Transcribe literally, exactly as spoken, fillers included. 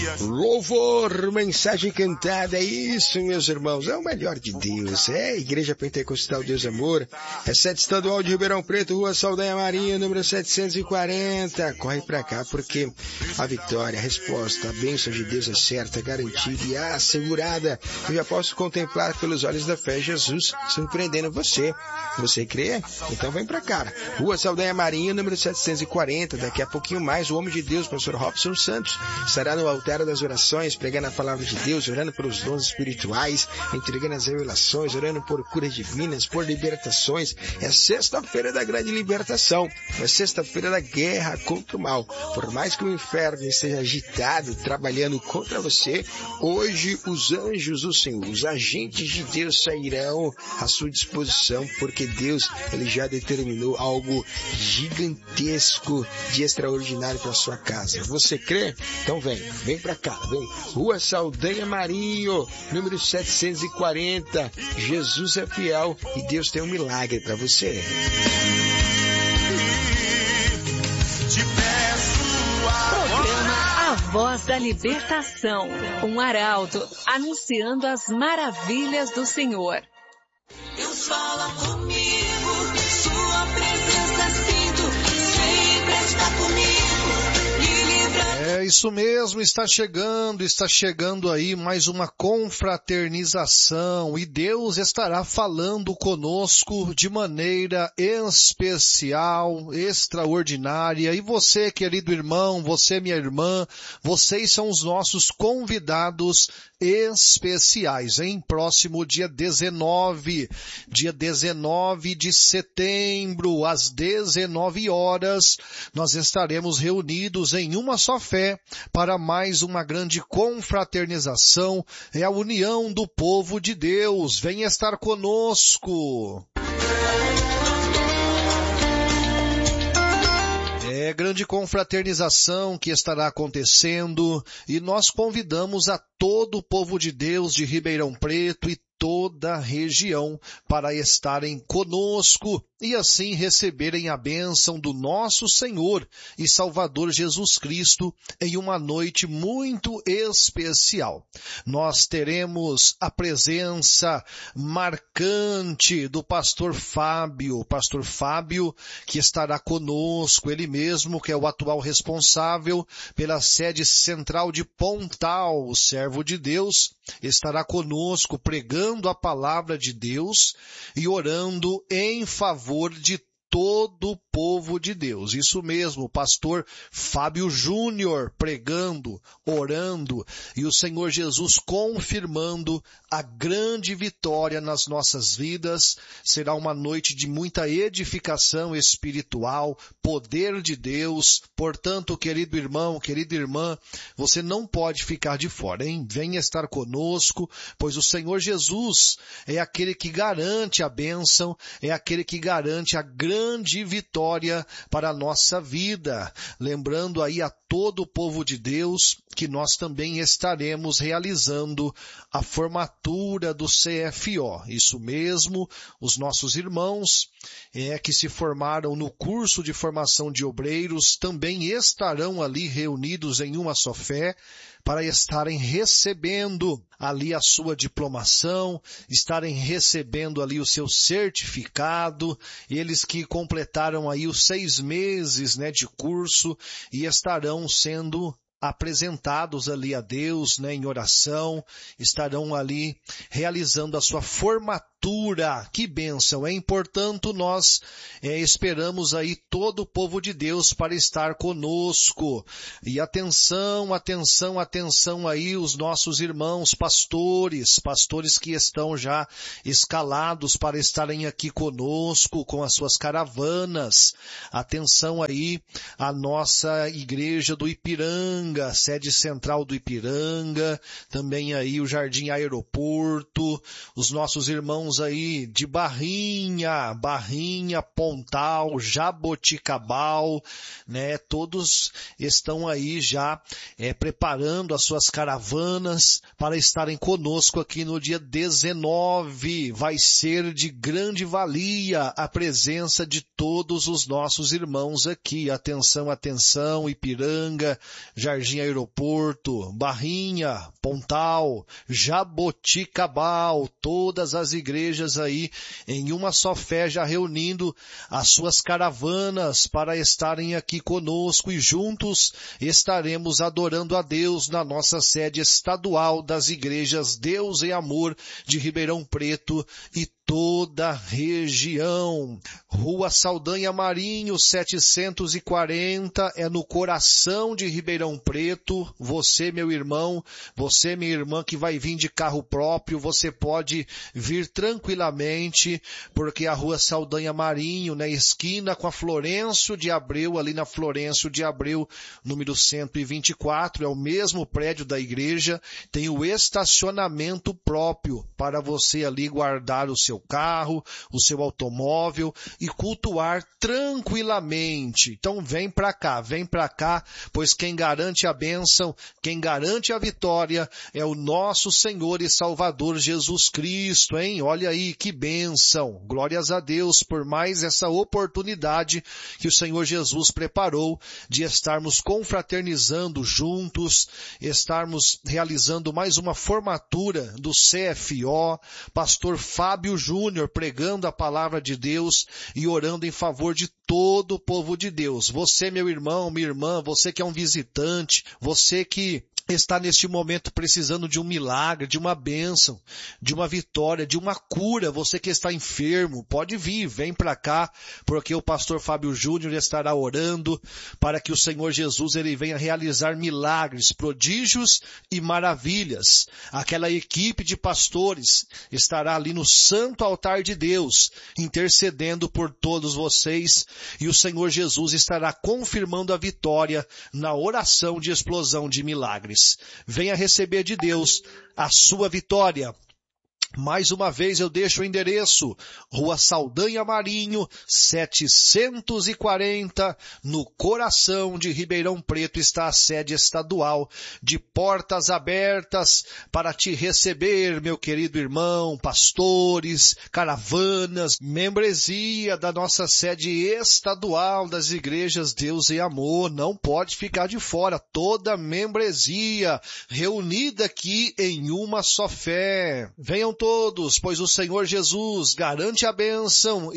Louvor, mensagem cantada, é isso, meus irmãos, é o melhor de Deus, é a Igreja Pentecostal Deus Amor, é sede estadual de Ribeirão Preto, Rua Saldanha Marinho, número setecentos e quarenta, corre pra cá porque a vitória, a resposta, a bênção de Deus é certa, garantida e assegurada. Eu já posso contemplar pelos olhos da fé Jesus surpreendendo você. Você crê? Então vem pra cá. Rua Saldanha Marinho, número setecentos e quarenta, daqui a pouquinho mais, o homem de Deus, pastor Robson Santos, estará no altar das orações, pregando a palavra de Deus, orando pelos dons espirituais, entregando as revelações, orando por curas divinas, por libertações. É sexta-feira da grande libertação, é sexta-feira da guerra contra o mal. Por mais que o inferno esteja agitado, trabalhando contra você, hoje os anjos do Senhor, os agentes de Deus sairão à sua disposição, porque Deus, ele já determinou algo gigantesco de extraordinário para sua casa. Você crê? Então vem, vem para cá, vem. Rua Saldanha Marinho, número setecentos e quarenta. Jesus é fiel e Deus tem um milagre para você. Programa A Voz da Libertação. Um arauto anunciando as maravilhas do Senhor. Deus fala comigo, sua presença sinto, sempre está comigo, me livra. É isso mesmo, está chegando, está chegando aí mais uma confraternização e Deus estará falando conosco de maneira especial, extraordinária. E você, querido irmão, você, minha irmã, vocês são os nossos convidados especiais, em próximo dia dezenove, dia dezenove de setembro, às dezenove horas, nós estaremos reunidos em uma só fé para mais uma grande confraternização, é a união do povo de Deus. Venha estar conosco. É grande confraternização que estará acontecendo e nós convidamos a todo o povo de Deus de Ribeirão Preto e toda a região para estarem conosco e assim receberem a bênção do nosso Senhor e Salvador Jesus Cristo em uma noite muito especial. Nós teremos a presença marcante do pastor Fábio, pastor Fábio que estará conosco, ele mesmo que é o atual responsável pela sede central de Pontal, o servo de Deus, estará conosco pregando a palavra de Deus e orando em favor de todo o povo de Deus. Isso mesmo, o pastor Fábio Júnior pregando, orando e o Senhor Jesus confirmando a grande vitória nas nossas vidas. Será uma noite de muita edificação espiritual, poder de Deus. Portanto, querido irmão, querida irmã, você não pode ficar de fora, hein? Venha estar conosco, pois o Senhor Jesus é aquele que garante a bênção, é aquele que garante a grande grande vitória para a nossa vida. Lembrando aí a todo o povo de Deus que nós também estaremos realizando a formatura do C F O. Isso mesmo, os nossos irmãos é, que se formaram no curso de formação de obreiros também estarão ali reunidos em uma só fé, para estarem recebendo ali a sua diplomação, estarem recebendo ali o seu certificado, eles que completaram aí os seis meses, né, de curso e estarão sendo apresentados ali a Deus, né, em oração, estarão ali realizando a sua formatura. Que bênção, hein? Portanto, nós é, esperamos aí todo o povo de Deus para estar conosco. E atenção, atenção, atenção aí os nossos irmãos pastores, pastores que estão já escalados para estarem aqui conosco com as suas caravanas. Atenção aí a nossa igreja do Ipiranga, sede central do Ipiranga, também aí o Jardim Aeroporto, os nossos irmãos irmãos aí de Barrinha, Barrinha, Pontal, Jaboticabal, né? Todos estão aí já é, preparando as suas caravanas para estarem conosco aqui no dia dezenove. Vai ser de grande valia a presença de todos os nossos irmãos aqui. Atenção, atenção, Ipiranga, Jardim Aeroporto, Barrinha, Pontal, Jaboticabal, todas as igrejas aí em uma só fé já reunindo as suas caravanas para estarem aqui conosco e juntos estaremos adorando a Deus na nossa sede estadual das igrejas Deus e Amor de Ribeirão Preto e toda a região. Rua Saldanha Marinho, setecentos e quarenta, é no coração de Ribeirão Preto. Você, meu irmão, você, minha irmã, que vai vir de carro próprio, você pode vir tranquilamente, porque a Rua Saldanha Marinho, na esquina com a Florencio de Abreu, ali na Florencio de Abreu, número cento e vinte e quatro, é o mesmo prédio da igreja, tem o estacionamento próprio para você ali guardar o seu carro, o seu automóvel e cultuar tranquilamente. Então vem pra cá, vem pra cá, pois quem garante a bênção, quem garante a vitória é o nosso Senhor e Salvador Jesus Cristo, hein? Olha aí que bênção. Glórias a Deus por mais essa oportunidade que o Senhor Jesus preparou de estarmos confraternizando juntos, estarmos realizando mais uma formatura do C F O, pastor Fábio Júnior pregando a palavra de Deus e orando em favor de todo o povo de Deus. Você, meu irmão, minha irmã, você que é um visitante, você que está neste momento precisando de um milagre, de uma bênção, de uma vitória, de uma cura, você que está enfermo, pode vir, vem para cá, porque o pastor Fábio Júnior estará orando para que o Senhor Jesus ele venha realizar milagres, prodígios e maravilhas. Aquela equipe de pastores estará ali no santo altar de Deus, intercedendo por todos vocês, e o Senhor Jesus estará confirmando a vitória na oração de explosão de milagres. Venha receber de Deus a sua vitória. Mais uma vez eu deixo o endereço, Rua Saldanha Marinho, setecentos e quarenta, no coração de Ribeirão Preto está a sede estadual, de portas abertas para te receber, meu querido irmão, pastores, caravanas, membresia da nossa sede estadual das igrejas Deus e Amor. Não pode ficar de fora, toda membresia reunida aqui em uma só fé. Venham todos, pois o Senhor Jesus garante a bênção